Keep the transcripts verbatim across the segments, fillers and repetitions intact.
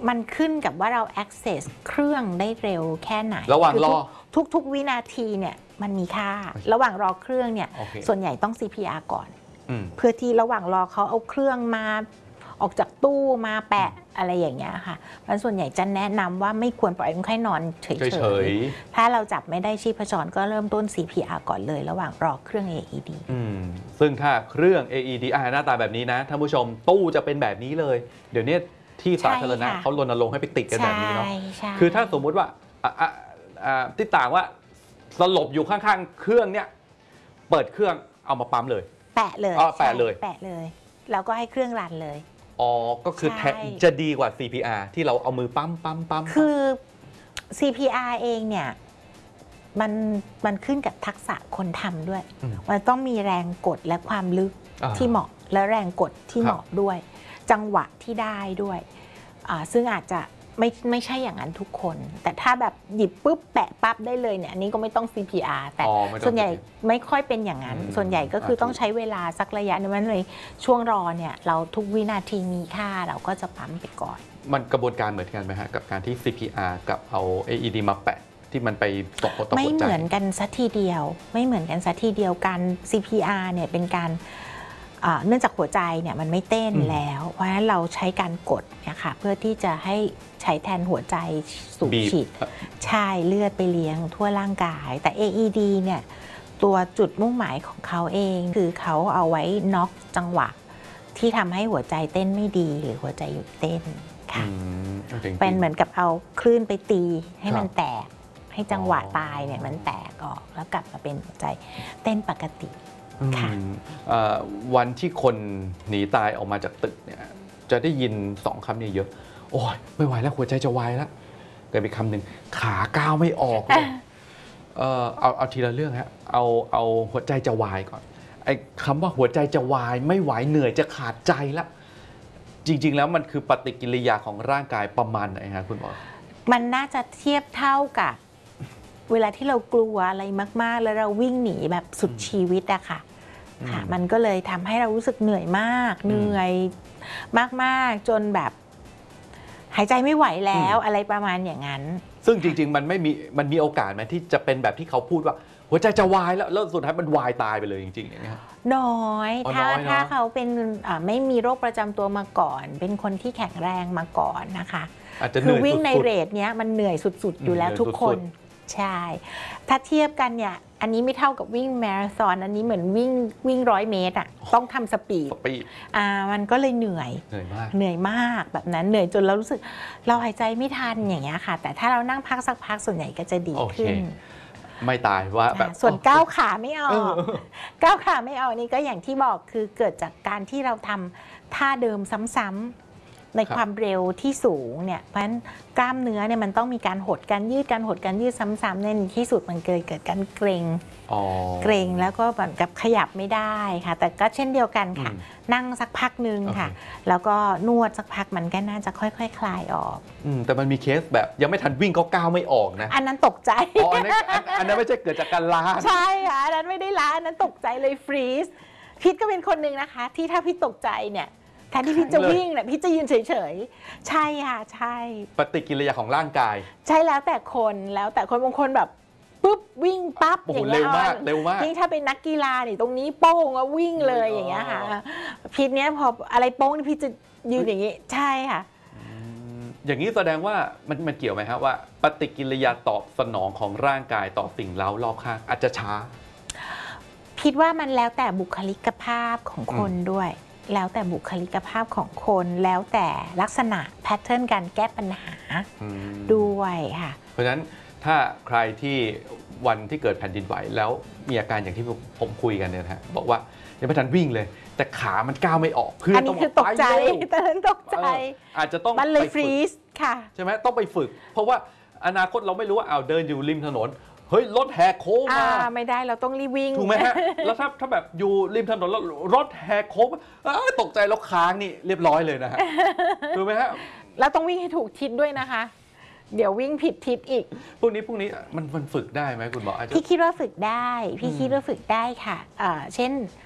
มันขึ้นกับว่าเรา access เครื่องได้เร็วแค่ไหนระหว่างรอทุกๆวินาทีเนี่ยมันมีค่าระหว่างรอเครื่องเนี่ย okay. ส่วนใหญ่ต้อง ซี พี อาร์ ก่อนเพื่อที่ระหว่างรอเขาเอาเครื่องมาออกจากตู้มาแปะอะไรอย่างเงี้ยค่ะเพราะส่วนใหญ่จะแนะนำว่าไม่ควรปล่อยคนไข้นอนเฉยๆถ้าเราจับไม่ได้ชีพจรก็เริ่มต้น ซี พี อาร์ ก่อนเลยระหว่างรอเครื่อง เอ อี ดีซึ่งถ้าเครื่อง เอ อี ดี อ่าหน้าตาแบบนี้นะท่านผู้ชมตู้จะเป็นแบบนี้เลยเดี๋ยวนี้ที่สาธารณะเขารณรงค์ให้ไปติดกันแบบนี้เนาะคือถ้าสมมุติว่าที่ต่างว่าสลบอยู่ข้างๆเครื่องเนี้ยเปิดเครื่องเอามาปั๊มเลยแปะเลยอ๋อแปะเลยแปะเลยแล้วก็ให้เครื่องรันเลยอ๋อก็คือจะดีกว่า ซี พี อาร์ ที่เราเอามือปั๊มปั๊มปั๊มคือ ซี พี อาร์ เองเนี่ยมันมันขึ้นกับทักษะคนทำด้วยมันต้องมีแรงกดและความลึกที่เหมาะและแรงกดที่เหมาะด้วยจังหวะที่ได้ด้วยซึ่งอาจจะไม่ไม่ใช่อย่างนั้นทุกคนแต่ถ้าแบบหยิบปุ๊บแปะปั๊บได้เลยเนี่ยอันนี้ก็ไม่ต้อง ซี พี อาร์ แต่ส่วนใหญ่ไม่ค่อยเป็นอย่างนั้นส่วนใหญ่ก็คือต้องใช้เวลาสักระยะนึงมันเลยช่วงรอเนี่ยเราทุกวินาทีมีค่าเราก็จะปั๊มไปก่อนมันกระบวนการเหมือนกันไหมฮะกับการที่ ซี พี อาร์ กับเอา เอ อี ดี มาแปะที่มันไปตกหัวตกหัวใจไม่เหมือนกันสัทีเดียวไม่เหมือนกันสัทีเดียวกัน ซี พี อาร์ เนี่ยเป็นการเนื่องจากหัวใจเนี่ยมันไม่เต้นแล้วเพราะฉะนั้นเราใช้การกดเนี่ยค่ะเพื่อที่จะให้ใช้แทนหัวใจสูบฉีดใช่เลือดไปเลี้ยงทั่วร่างกายแต่ เอ อี ดี เนี่ยตัวจุดมุ่งหมายของเขาเองคือเขาเอาไว้น็อกจังหวะที่ทำให้หัวใจเต้นไม่ดีหรือหัวใจหยุดเต้นค่ะเป็นเหมือนกับเอาคลื่นไปตีให้มันแตกให้จังหวะตายเนี่ยมันแตกออกแล้วกลับมาเป็นหัวใจเต้นปกติวันที่คนหนีตายออกมาจากตึกเนี่ยจะได้ยินสองคำนี้เยอะโอ้ยไม่ไหวแล้วหัวใจจะวายแล้วแต่เป็นคำหนึ่งขาก้าวไม่ออกเลยเออเอาเอาทีละเรื่องฮะเอาเอาหัวใจจะวายก่อนไอ้คำว่าหัวใจจะวายไม่ไหวเหนื่อยจะขาดใจละจริงๆแล้วมันคือปฏิกิริยาของร่างกายประมาณไหนฮะคุณหมอมันน่าจะเทียบเท่ากับเวลาที่เรากลัวอะไรมากๆแล้วเราวิ่งหนีแบบสุดชีวิตอะค่ะค่ะมันก็เลยทำให้เรารู้สึกเหนื่อยมากเหนื่อยมากๆจนแบบหายใจไม่ไหวแล้วอะไรประมาณอย่างนั้นซึ่งจริงๆมันไม่มีมันมีโอกาสไหมที่จะเป็นแบบที่เขาพูดว่าหัวใจจะวายแล้วแล้วสุดท้ายมันวายตายไปเลยจริงๆอย่างนี้น้อยถ้าถ้าเขาเป็นไม่มีโรคประจำตัวมาก่อนเป็นคนที่แข็งแรงมาก่อนนะคะคือวิ่งในเรทเนี้ยมันเหนื่อยสุดๆอยู่แล้วทุกคนใช่ถ้าเทียบกันเนี่ยอันนี้ไม่เท่ากับวิ่งมาราธอนอันนี้เหมือนวิ่งวิ่งร้อยเมตรอ่ะต้องทำสปีดอ่ามันก็เลยเหนื่อยเหนื่อยมากเหนื่อยมากแบบนั้นเหนื่อยจนเรารู้สึกเราหายใจไม่ทันอย่างเงี้ยค่ะแต่ถ้าเรานั่งพักสักพักส่วนใหญ่ก็จะดีขึ้นไม่ตายว่าแบบส่วนก้าวขาไม่ออกก้าวขาไม่ออกนี่ก็อย่างที่บอกคือเกิดจากการที่เราทำท่าเดิมซ้ำๆในความเร็วที่สูงเนี่ยเพราะฉะนั้นกล้ามเนื้อเนี่ยมันต้องมีการหดการยืดการหดการยืดซ้ำๆในที่สุดมันเกิดเกิดการเกร็งเกร็งแล้วก็แบบกับขยับไม่ได้ค่ะแต่ก็เช่นเดียวกันค่ะนั่งสักพักนึงค่ะแล้วก็นวดสักพักมันก็น่าจะค่อยๆ ค, คลายออกแต่มันมีเคสแบบยังไม่ทันวิ่งก็ก้าวไม่ออกนะอันนั้นตกใจอ๋ออันนั้นอันนั้นไม่ใช่เกิดจากการล้าใช่ค่ะอันนั้นไม่ได้ล้าอันนั้นตกใจเลยฟรีซพิษก็เป็นคนหนึ่งนะคะที่ถ้าพี่ตกใจเนี่ยแทนที่พี่จะวิ่งเนี่ยพี่จะยืนเฉยๆใช่ค่ะใช่ปฏิกิริยาของร่างกายใช่แล้วแต่คนแล้วแต่คนบางคนแบบปุ๊บวิ่งปั๊บอย่างเงี้ยเร็วมากเร็วมากยิ่งถ้าเป็นนักกีฬาเนี่ยตรงนี้โป้งแล้ววิ่งเลยอย่างเงี้ยค่ะพิษเนี้ยพออะไรโป้งพี่จะยืนอย่างงี้ใช่ค่ะอย่างนี้แสดงว่ามันมันเกี่ยวไหมครับว่าปฏิกิริยาตอบสนองของร่างกายต่อสิ่งเร้ารอบข้างอาจจะช้าคิดว่ามันแล้วแต่บุคลิกภาพของคนด้วยแล้วแต่บุคลิกภาพของคนแล้วแต่ลักษณะแพทเทิร์นการแก้ปัญหาด้วยค่ะเพราะฉะนั้นถ้าใครที่วันที่เกิดแผ่นดินไหวแล้วมีอาการอย่างที่ผมคุยกันเนี่ยนะฮะบอกว่ายังไม่ทันวิ่งเลยแต่ขามันก้าวไม่ออกเพื่อนต้องตกใจตอนนั้นตกใจอาจจะต้องมันเลยฟรีซค่ะใช่ไหมต้องไปฝึกเพราะว่าอนาคตเราไม่รู้ว่าเอาเดินอยู่ริมถนนเฮ้ยรถแหกโค้งมาไม่ได้เราต้องรีบวิ่งถูกไหมฮะแล้วถ้าถ้าแบบอยู่ริมถนนแล้วรถแหกโค้งตกใจแล้วค้างนี่เรียบร้อยเลยนะฮะถูกไหมฮะแล้วต้องวิ่งให้ถูกทิศด้วยนะคะเดี๋ยววิ่งผิดทิศอีกพวกนี้พวกนี้มันมันฝึกได้ไหมคุณหมอพี่คิดว่าฝึกได้พี่คิดว่าฝึกได้ค่ะเช่น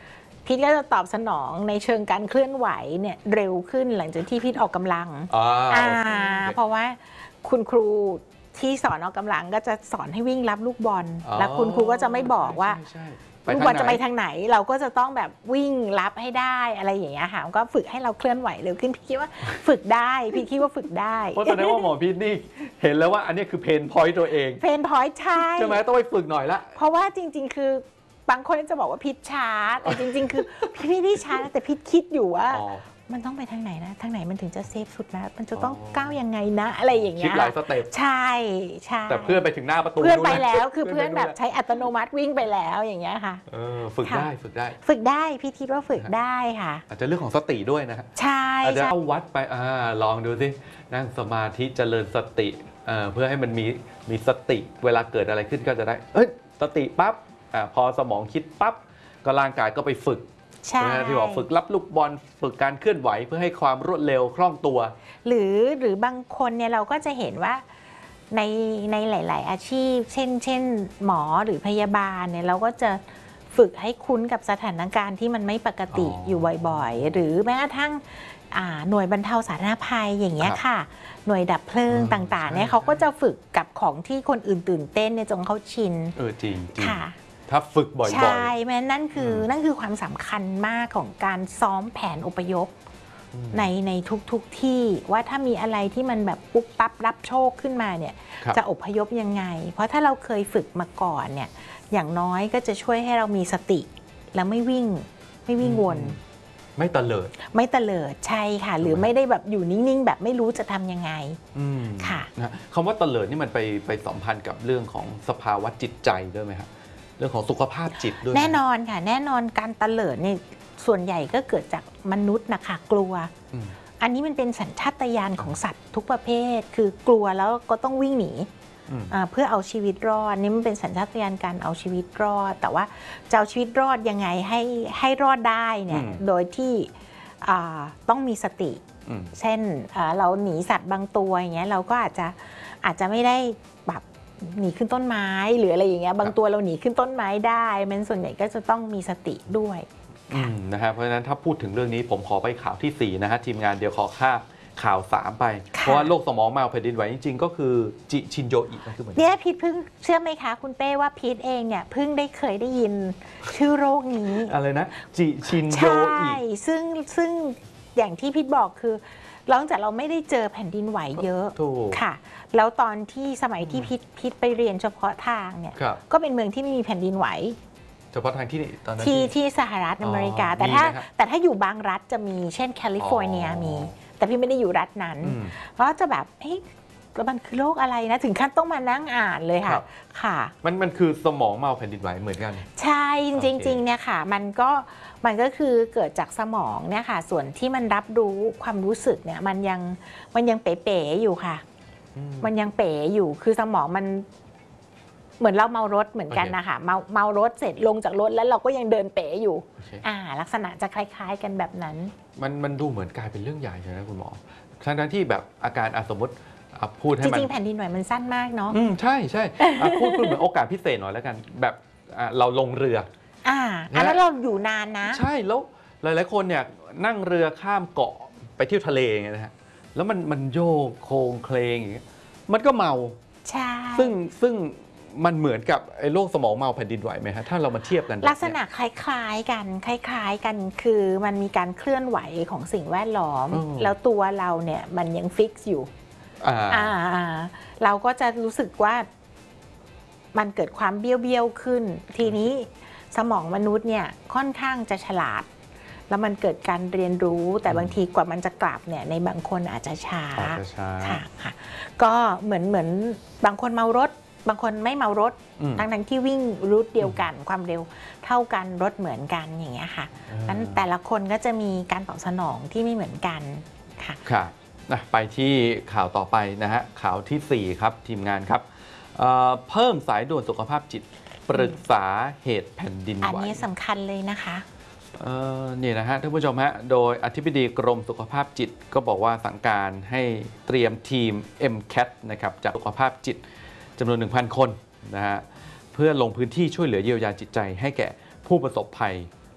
พีทก็จะตอบสนองในเชิงการเคลื่อนไหวเนี่ยเร็วขึ้นหลังจากที่พีทออกกำลังอ่าเพราะว่าคุณครูที่สอนออกกำลังก็จะสอนให้วิ่งรับลูกบอลแล้วคุณครูก็จะไม่บอกว่าลูกบอลจะไปทางไหนเราก็จะต้องแบบวิ่งรับให้ได้อะไรอย่างเงี้ยค่ะก็ฝึกให้เราเคลื่อนไหวเร็วขึ้นพี่คิดว่าฝึกได้พี่คิดว่าฝึกได้เพราะแสดงว่าหมอพีทนี่เห็นแล้วว่าอันนี้คือเพนพอยต์ตัวเองเพนพอยต์ใช่ใช่ไหมต้องไปฝึกหน่อยละเพราะว่าจริงๆคือบางคนจะบอกว่าพิชช้าแต่จริงๆคือพี่ไม่ได้ช้าแต่พิชคิดอยู่ว่ามันต้องไปทางไหนนะทางไหนมันถึงจะเซฟสุดนะมันจะต้องก้าวยังไงนะอะไรอย่างเงี้ยคิดหลายสเต็ปใช่ใช่แต่เพื่อนไปถึงหน้าประตูเพื่อนไปแล้วคือเพื่อนแบบใช้อัตโนมัติวิ่งไปแล้วอย่างเงี้ยค่ะเออฝึกได้ฝึกได้ฝึกได้พี่คิดว่าฝึกได้ค่ะอาจจะเรื่องของสติด้วยนะใช่อาจจะเอาวัดไปอ่าลองดูสินั่งสมาธิเจริญสติเอ่อเพื่อให้มันมีมีสติเวลาเกิดอะไรขึ้นก็จะได้เอ้ยสติปั๊บอ่าพอสมองคิดปั๊บก็ร่างกายก็ไปฝึกใช่ที่บอกฝึกรับลูกบอลฝึกการเคลื่อนไหวเพื่อให้ความรวดเร็วคล่องตัวหรือหรือบางคนเนี่ยเราก็จะเห็นว่าในในหลายๆอาชีพเช่นเช่นหมอหรือพยาบาลเนี่ยเราก็จะฝึกให้คุ้นกับสถานการณ์ที่มันไม่ปกติอยู่บ่อยๆหรือแม้กระทั่งหน่วยบรรเทาสาธารณภัยอย่างเงี้ยค่ะหน่วยดับเพลิงต่างๆเนี่ยเขาก็จะฝึกกับของที่คนอื่นตื่นเต้นเนี่ยจนเขาชินเออจริงจริงค่ะถ้าฝึกบ่อยๆใช่แม้นั่นคือนั่นคือความสำคัญมากของการซ้อมแผนอพยพในในทุกๆที่ว่าถ้ามีอะไรที่มันแบบปุ๊บปั๊บรับโชคขึ้นมาเนี่ยจะอพยพยังไงเพราะถ้าเราเคยฝึกมาก่อนเนี่ยอย่างน้อยก็จะช่วยให้เรามีสติแล้วไม่วิ่งไม่วิ่งวนไม่เตลิดไม่เตลิดใช่ค่ะหรือไม่ได้แบบอยู่นิ่งๆแบบไม่รู้จะทำยังไงค่ะนะคำว่าเตลิดนี่มันไปไปสัมพันธ์กับเรื่องของสภาวะจิตใจด้วยไหมครับเรื่องของสุขภาพจิตด้วยแน่นอนค่ะแน่นอนการเตลิดนี่ส่วนใหญ่ก็เกิดจากมนุษย์นะคะกลัวอันนี้มันเป็นสัญชาตญาณของสัตว์ทุกประเภทคือกลัวแล้วก็ต้องวิ่งหนีเพื่อเอาชีวิตรอดนี่มันเป็นสัญชาตญาณการเอาชีวิตรอดแต่ว่าจะเอาชีวิตรอดยังไงให้ให้รอดได้เนี่ยโดยที่ต้องมีสติเช่นเราหนีสัตว์บางตัวอย่างเงี้ยเราก็อาจจะอาจจะไม่ได้แบบหนีขึ้นต้นไม้หรืออะไรอย่างเงี้ยบางตัวเราหนีขึ้นต้นไม้ได้มันส่วนใหญ่ก็จะต้องมีสติด้วยนะฮะเพราะฉะนั้นถ้าพูดถึงเรื่องนี้ผมขอไปข่าวที่สี่นะฮะทีมงานเดี๋ยวขอค่าข่าวสามไปเพราะว่าโรคสมองเมาแผ่นดินไหวจริงๆก็คือจิชินโยอิก็คือเหมือนเนี่ยพีทเพิ่งเชื่อไหมคะคุณเป้ว่าพีทเองเนี่ยเพิ่งได้เคยได้ยินชื่อโรคนี้อะไรนะจิชินโยอิใช่ซึ่งซึ่งอย่างที่พีทบอกคือหลังจากเราไม่ได้เจอแผ่นดินไหวเยอะค่ะแล้วตอนที่สมัยที่พิษพิษไปเรียนเฉพาะทางเนี่ยก็เป็นเมืองที่ไม่มีแผ่นดินไหวเฉพาะทางที่ตอนนั้นที่ที่สหรัฐอเมริกาแต่ถ้าแต่ถ้าอยู่บางรัฐจะมีเช่นแคลิฟอร์เนียมีแต่พี่ไม่ได้อยู่รัฐนั้นเพราะจะแบบเฮ้ยแล้วมันคือโรคอะไรนะถึงขั้นต้องมานั่งอ่านเลยค่ะค่ะมันมันคือสมองเมาแผ่นดินไหวเหมือนกันใช่จริงๆเนี่ยค่ะมันก็มันก็คือเกิดจากสมองเนี่ยค่ะส่วนที่มันรับรู้ความรู้สึกเนี่ยมันยังมันยังเป๋ๆอยู่ค่ะมันยังเป๋อยู่คือสมองมันเหมือนเราเมารถเหมือนกันนะคะเมาเมารถเสร็จลงจากรถแล้วเราก็ยังเดินเป๋อยู่อ่าลักษณะจะคล้ายๆกันแบบนั้นมันมันดูเหมือนกลายเป็นเรื่องใหญ่ใช่ไหมคุณหมอทั้งที่แบบอาการสมมติพูดให้มันจริงๆแผ่นดินไหวมันสั้นมากเนาะอืมใช่ใช่พูดพูดเหมือนโอกาสพิเศษหน่อยแล้วกันแบบเราลงเรืออ่าแล้วเราอยู่นานนะใช่แล้วหลายๆคนเนี่ยนั่งเรือข้ามเกาะไปเที่ยวทะเลอย่างเงี้ยนะฮะแล้วมันมันโยกโคงเคลงอย่างเงี้ยมันก็เมาใช่ซึ่งซึ่งมันเหมือนกับไอ้โรคสมองเมาแผ่นดินไหวไหมฮะถ้าเรามาเทียบกันลักษณะคล้ายๆกันคล้ายๆกันคือมันมีการเคลื่อนไหวของสิ่งแวดล้อมแล้วตัวเราเนี่ยมันยังฟิกซ์อยู่อ่าเราก็จะรู้สึกว่ามันเกิดความเบี้ยวๆขึ้นทีนี้สมองมนุษย์เนี่ยค่อนข้างจะฉลาดแล้วมันเกิดการเรียนรู้แต่บางทีกว่ามันจะกลับเนี่ยในบางคนอาจจะช้าค่ะค่ะก็เหมือนเหมือนบางคนเมารถบางคนไม่เมารถทั้งทั้งที่วิ่งรูทเดียวกันความเร็วเท่ากันรถเหมือนกันอย่างเงี้ยค่ะนั้นแต่ละคนก็จะมีการตอบสนองที่ไม่เหมือนกันค่ะค่ะนะไปที่ข่าวต่อไปนะฮะข่าวที่สี่ครับทีมงานครับเ, เพิ่มสายด่วนสุขภาพจิตปรึกษาเหตุแผ่นดินไหวอันนี้สำคัญเลยนะคะนี่นะฮะท่านผู้ชมฮะโดยอธิบดีกรมสุขภาพจิตก็บอกว่าสั่งการให้เตรียมทีม เอ็ม แคท นะครับจากสุขภาพจิตจำนวน หนึ่งพัน คนนะฮะเพื่อลงพื้นที่ช่วยเหลือเยียวยาจิตใจให้แก่ผู้ประสบภัย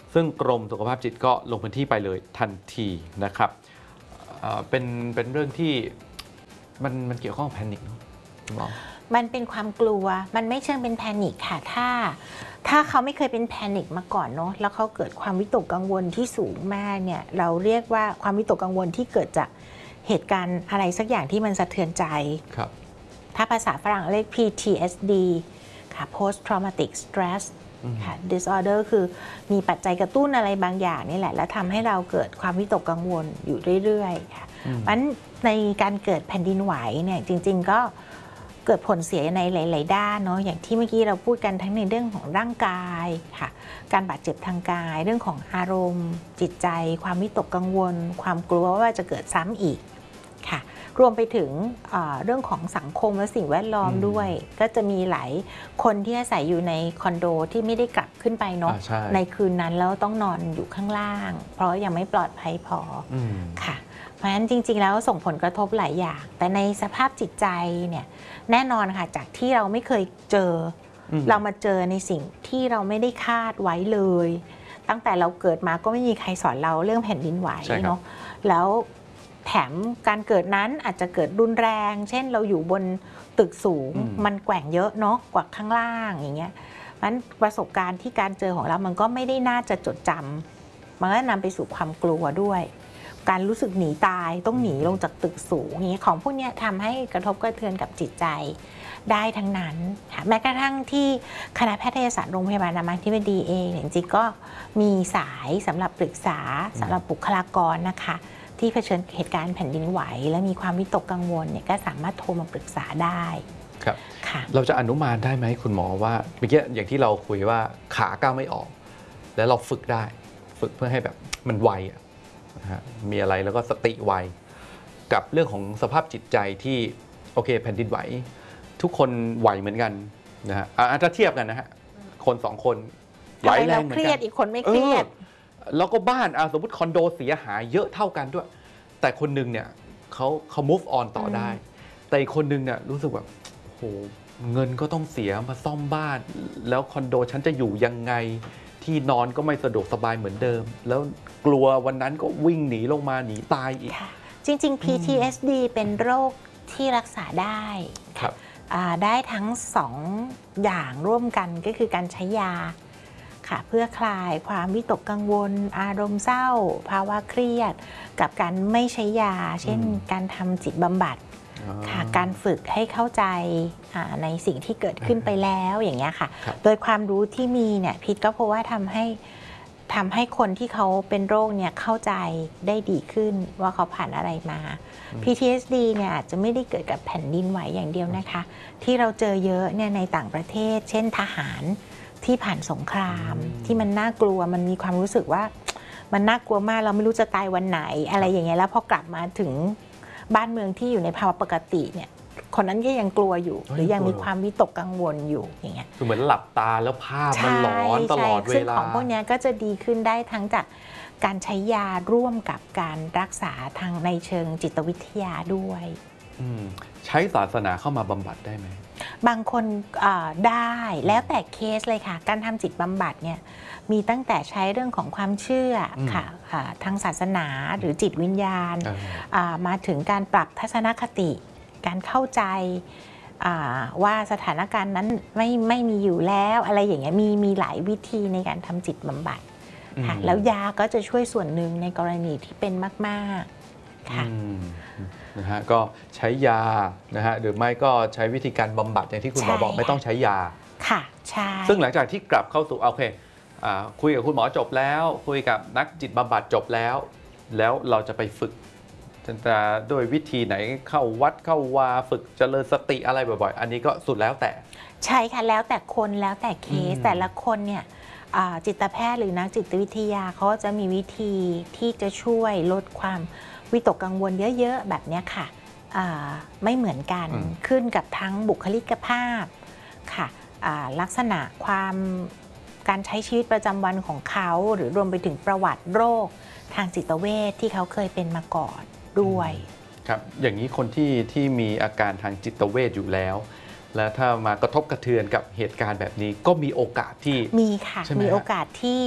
ซึ่งกรมสุขภาพจิตก็ลงพื้นที่ไปเลยทันทีนะครับเอ่อเป็นเป็นเรื่องที่มันมันเกี่ยวข้องกับแพนิคเนาะคุณหมอมันเป็นความกลัวมันไม่เชิงเป็นแพนิคค่ะถ้าถ้าเขาไม่เคยเป็นแพนิคมาก่อนเนาะแล้วเขาเกิดความวิตกกังวลที่สูงมากเนี่ยเราเรียกว่าความวิตกกังวลที่เกิดจากเหตุการณ์อะไรสักอย่างที่มันสะเทือนใจครับถ้าภาษาฝรั่งเรียก พี ที เอส ดี ค่ะ post traumatic stress ค่ะ disorder คือมีปัจจัยกระตุ้นอะไรบางอย่างนี่แหละแล้วทำให้เราเกิดความวิตกกังวลอยู่เรื่อยๆค่ะเพราะฉะนั้นในการเกิดแผ่นดินไหวเนี่ยจริงๆก็เกิดผลเสียในหลายๆด้านเนาะอย่างที่เมื่อกี้เราพูดกันทั้งในเรื่องของร่างกายค่ะการบาดเจ็บทางกายเรื่องของอารมณ์จิตใจความวิตกกังวลความกลัวว่าจะเกิดซ้ำอีกค่ะรวมไปถึงเรื่องของสังคมและสิ่งแวดล้อมด้วยก็จะมีหลายคนที่อาศัยอยู่ในคอนโดที่ไม่ได้กลับขึ้นไปเนาะใ, ในคืนนั้นแล้วต้องนอนอยู่ข้างล่างเพราะยังไม่ปลอดภัยพอค่ะเพราะฉะนั้นจริงๆแล้วส่งผลกระทบหลายอย่างแต่ในสภาพจิตใจเนี่ยแน่นอนค่ะจากที่เราไม่เคยเจอเรามาเจอในสิ่งที่เราไม่ได้คาดไว้เลยตั้งแต่เราเกิดมาก็ไม่มีใครสอนเราเรื่องแผ่นดินไหวเนาะแล้วแถมการเกิดนั้นอาจจะเกิดรุนแรงเช่นเราอยู่บนตึกสูงมันแกว่งเยอะเนาะกว่าข้างล่างอย่างเงี้ยมันประสบการณ์ที่การเจอของเรามันก็ไม่ได้น่าจะจดจำมันก็นำไปสู่ความกลัวด้วยการรู้สึกหนีตายต้องหนีลงจากตึกสูงอย่างเงี้ยของพวกนี้ทำให้กระทบกระเทือนกับจิตใจได้ทั้งนั้นแม้กระทั่งที่คณะแพทยศาสตร์โรงพยาบาลรามาธิบดีเองจริงๆก็มีสายสำหรับปรึกษาสำหรับบุคลากรนะคะที่เผชิญเหตุการณ์แผ่นดินไหวและมีความวิตกกังวลเนี่ยก็สามารถโทรมาปรึกษาได้ครับเราจะอนุมานได้ไหมคุณหมอว่าเมื่อกี้อย่างที่เราคุยว่าขาก้าวไม่ออกแล้วเราฝึกได้ฝึกเพื่อให้แบบมันไวนะฮะมีอะไรแล้วก็สติไวกับเรื่องของสภาพจิตใจที่โอเคแผ่นดินไหวทุกคนไหวเหมือนกันนะฮะถ้าเทียบกันนะฮะคนสองคนไหวแรงเหมือนกันเครียดอีกคนไม่เครียดแล้วก็บ้านสมมติคอนโดเสียหายเยอะเท่ากันด้วยแต่คนนึงเนี่ยเขาเขา move on ต่อได้แต่อีกคนนึงเนี่ยรู้สึกแบบโหเงินก็ต้องเสียมาซ่อมบ้านแล้วคอนโดฉันจะอยู่ยังไงที่นอนก็ไม่สะดวกสบายเหมือนเดิมแล้วกลัววันนั้นก็วิ่งหนีลงมาหนีตายอีกจริงๆ พี ที เอส ดี เป็นโรคที่รักษาได้ครับได้ทั้งสองอย่างร่วมกันก็คือการใช้ยาค่ะเพื่อคลายความวิตกกังวลอารมณ์เศร้าภาวะเครียดกับการไม่ใช้ยาเช่นการทำจิตบำบัดค่ะการฝึกให้เข้าใจในสิ่งที่เกิดขึ้นไปแล้วอย่างเงี้ยค่ะโดยความรู้ที่มีเนี่ยพิษก็เพราะว่าทำให้ทำให้คนที่เขาเป็นโรคเนี่ยเข้าใจได้ดีขึ้นว่าเขาผ่านอะไรมา พี ที เอส ดี เนี่ยอาจจะไม่ได้เกิดกับแผ่นดินไหวอย่างเดียวนะคะที่เราเจอเยอะเนี่ยในต่างประเทศเช่นทหารที่ผ่านสงครามที่มันน่ากลัวมันมีความรู้สึกว่ามันน่ากลัวมากเราไม่รู้จะตายวันไหนอะไรอย่างเงี้ยแล้วพอกลับมาถึงบ้านเมืองที่อยู่ในภาวะปกติเนี่ยคนนั้นก็ยังกลัวอยู่หรือยังมีความวิตกกังวลอยู่อย่างเงี้ยคือเหมือนหลับตาแล้วภาพมันหลอนตลอดเวลาซึ่งของพวกนี้ก็จะดีขึ้นได้ทั้งจากการใช้ยาร่วมกับการรักษาทางในเชิงจิตวิทยาด้วยใช้ศาสนาเข้ามาบำบัดได้ไหมบางคนได้แล้วแต่เคสเลยค่ะการทำจิตบำบัดเนี่ยมีตั้งแต่ใช้เรื่องของความเชื่อค่ะทางศาสนาหรือจิตวิญญาณมาถึงการปรับทัศนคติการเข้าใจว่าสถานการณ์นั้นไม่ไม่มีอยู่แล้วอะไรอย่างเงี้ยมีมีหลายวิธีในการทำจิตบำบัดค่ะแล้วยาก็จะช่วยส่วนหนึ่งในกรณีที่เป็นมากๆค่ะนะฮะก็ใช้ยานะฮะหรือไม่ก็ใช้วิธีการบำบัดอย่างที่คุณหมอบอกไม่ต้องใช้ยาค่ะใช่ซึ่งหลังจากที่กลับเข้าสู่โอเคคุยกับคุณหมอจบแล้วคุยกับนักจิตบำบัดจบแล้วแล้วเราจะไปฝึกจะโดยวิธีไหนเข้าวัดเข้าวาฝึกเจริญสติอะไรบ่อยๆอันนี้ก็สุดแล้วแต่ใช่ค่ะแล้วแต่คนแล้วแต่เคสแต่ละคนเนี่ยจิตแพทย์หรือนักจิตวิทยาเขาจะมีวิธีที่จะช่วยลดความวิตกกังวลเยอะๆแบบนี้ค่ะไม่เหมือนกันขึ้นกับทั้งบุคลิกภาพค่ะลักษณะความการใช้ชีวิตประจำวันของเขาหรือรวมไปถึงประวัติโรคทางจิตเวชที่เขาเคยเป็นมาก่อนด้วยครับอย่างนี้คนที่ที่มีอาการทางจิตเวชอยู่แล้วแล้วถ้ามากระทบกระเทือนกับเหตุการณ์แบบนี้ก็มีโอกาสที่มีค่ะมีโอกาสที่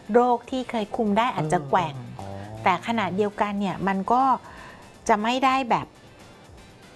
โรคที่เคยคุมได้อาจจะแกว่งอ๋อแต่ขณะเดียวกันเนี่ยมันก็จะไม่ได้แบบ